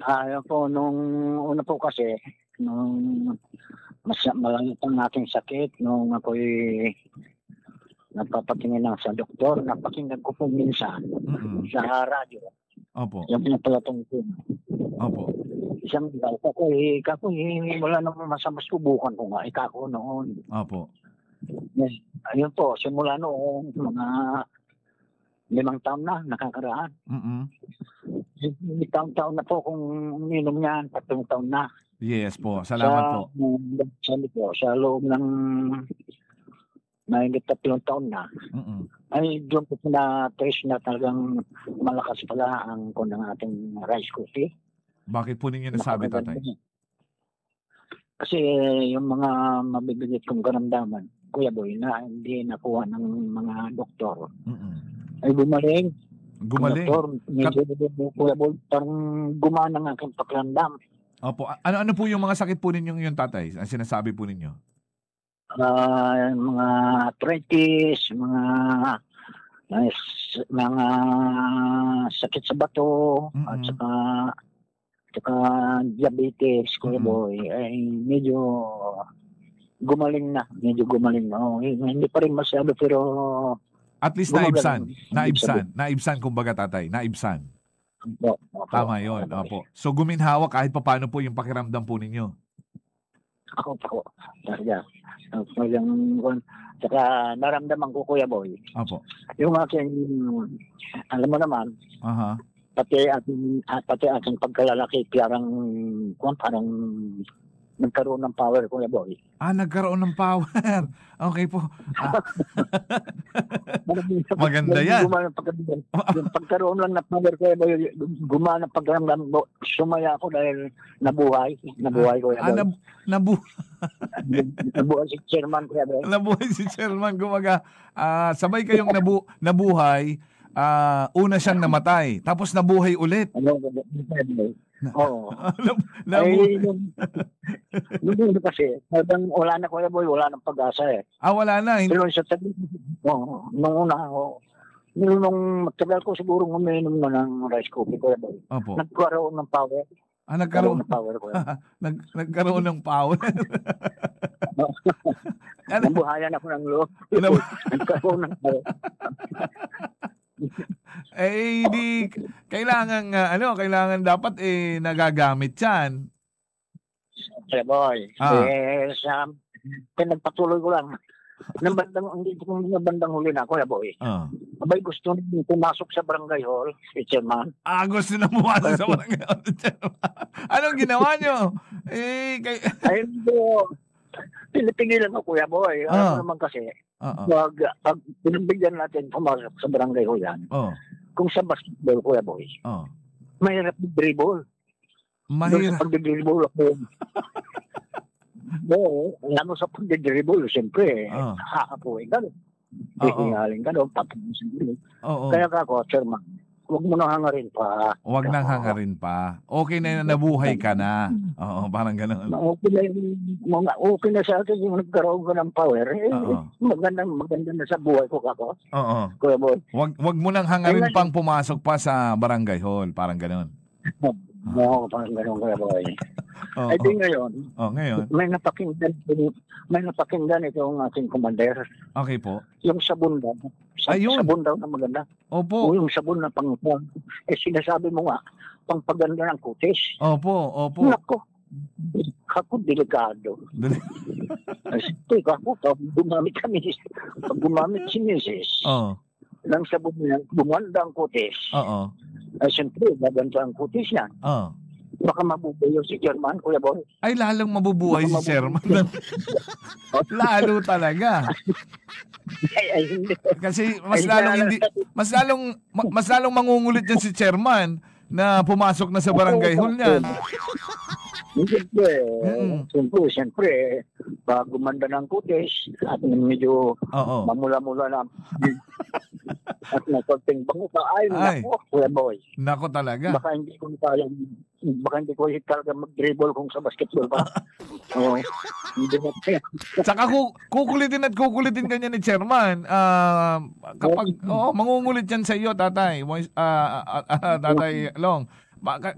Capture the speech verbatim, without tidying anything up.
Ah, po nung una po kasi, nung mas malalim ang aking sakit nung ako'y nagpapatingin na sa doktor, napakinggan ko po minsan Mm. sa radyo, Opo. yung pinapalatong ko. Opo. Isang daw ako eh, kako eh, wala namang masama, subukan ko nga, ikako noon. Opo. Yes. Ayun po, simula noong mga limang taon na nakakaraan. Mm. Taon-taon na po kung uminom niyan, tatlong taon na. Yes po, salamat sa, po. Sa, po, sa loob ng mahigit tatlong taon na, Mm. ay doon po na trace na talagang malakas pala ang kung ng ating rice coffee. Bakit po ninyo nasabi, tatay? Kasi yung mga mabibigat kong karamdaman, Kuya Boy, na hindi nakuha ng mga doktor, Mm. ay gumaling. Gumaling? Doktor, medyo, Kuya Boy, parang gumana ng aking pakiramdam. Opo. Ano-ano po yung mga sakit po ninyong yung tatay? Ang sinasabi po ninyo? Uh, mga arthritis, mga uh, mga sakit sa bato, Mm-mm. at saka, saka diabetes, Kuya Mm-mm. Boy, ay medyo gumaling na. Medyo gumaling na. Oh, hindi pa rin masyado, pero at least naibsan. Naibsan. Naibsan, kumbaga, tatay. Naibsan. Opo, opo, Tama yun. Opo. So, guminhawa kahit papaano po yung pakiramdam po ninyo. Ako po. Talaga. Talagang, saka naramdaman ko, Kuya Boy. Opo. Yung aking, alam mo naman, Aha. pati aking, pati aking pagkalalaki, parang, parang nagkaroon ng power, Kuya Boy. Ah, nagkaroon ng power. Okay po. Ah. Maganda yan. Yung pagkaroon lang ng power, Kuya Boy, gumana pagkaroon, sumaya ako dahil nabuhay. Nabuhay, Kuya Boy. Ah, nab- nabu- nabuhay si Chairman, Kuya Boy. Nabuhay si Chairman. Gumaga, ah, sabay kayong nabu- nabuhay, ah, una siyang namatay. Tapos nabuhay ulit. Oo. Nabu- Ay, yung, yung kasi, hanggang wala na, Kuya Boy, wala nang pag-asa eh. ah, wala na. Hindi. Pero sa tabi, oh, nung una ako, nung, nung matagal ko siguro uminom na ng rice coffee, Kuya Boy. Opo. Nagkaroon ng power. Ah, nagkaroon ng power, Kuya. Nag, nagkaroon ng power. Ano? Nabuhayan ako ng loob. Nab- Nagkaroon ng power. Eh, di, kailangan, uh, ano, kailangan dapat, eh, nagagamit yan. Kuya Boy, Ah. eh, sa, pinagpatuloy ko lang. Nang bandang, hindi ko nang bandang huli na, Kuya Boy. Ah. Abay, gusto nyo pumasok sa barangay hall, si Chairman. Ah, gusto na pumasok sa barangay. Anong ginawa nyo? Eh, kay... Ayun po, pinipigilan ko, Kuya Boy. Ah. Ano naman kasi, Ah, ah. pag, pag pinagbigyan natin pumasok sa barangay hall yan, Oh. kung sa basketball, Kuya Boy, Oh. mahirap mag-dribble. Doon Mahirap. sa pag-dribble ako. Oo, alam mo sa pag-dribble, siyempre, Ah. haapuin ka doon. Oo. Hihingalin ka doon, papamusin ka doon. Oo. Kaya ka ako, Chairman, huwag mo nang hangarin pa. Huwag nang hangarin pa. Okay na yun, nabuhay ka na. Oo, parang gano'n. Okay na, yung, mga, okay na sa akin yung nagkaroon ko ng power. Eh, Oo. maganda, maganda na sa buhay ko kako. Oo. Kuya Boy. Wag, wag mo nang hangarin pang pumasok pa sa barangay hall. Parang gano'n. Oo, parang gano'n, Kuya Boy. Oo. Ay, di ngayon, Oh, ngayon. may napakinggan, may napakinggan itong ating commander. Okay po. Yung sabon daw. Sa, Ayun. sabon daw na maganda. Opo. O yung sabon na pang, eh sinasabi mo nga, pang paganda ng kutis. Opo, opo. Nako, ako delikado. Ay, sige, ako, pag gumamit kami, pag gumamit si Missus Oo. ng sabon niya, bumanda ang kutis. Oo. Ay, siyempre, gaganda ang kutis niya. Oo. Baka mabubuyo si German, Kuya Boy. Ay, lalong mabubuhay si Baka Sherman. Lalo talaga. Ay, ay, hindi. Kasi mas Ay, lalong lalo- hindi mas lalong ma- mas lalong mangungulit yan si Chairman na pumasok na sa barangay hall niyan. Siyempre, Mm. siyempre, siyempre, pag gumanda ng kutis, at medyo Oo. mamula-mula na, at nakonting bango ka, ay, Ay. nako, Kuya Boy. Nako talaga. Baka hindi ko kaya, baka hindi ko talaga mag-dribble kung sa basketball pa. Oo. Hindi na kaya. Saka ku- kukulitin at kukulitin kanya ni Chairman. Ah, kapag oh, mangungulit yan sa iyo, tatay. Mois- ah, ah, ah, tatay Long. Baka